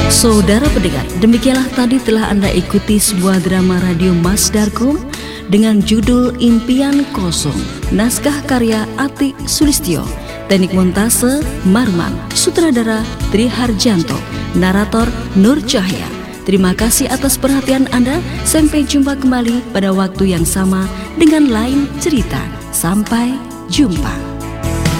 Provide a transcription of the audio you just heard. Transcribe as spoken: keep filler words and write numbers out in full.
Saudara pendengar, demikianlah tadi telah Anda ikuti sebuah drama radio Mas Darkum dengan judul Impian Kosong. Naskah karya Ati Sulistyo, teknik montase Marman, sutradara Tri Harjanto, narator Nur Cahya. Terima kasih atas perhatian Anda. Sampai jumpa kembali pada waktu yang sama dengan lain cerita. Sampai jumpa.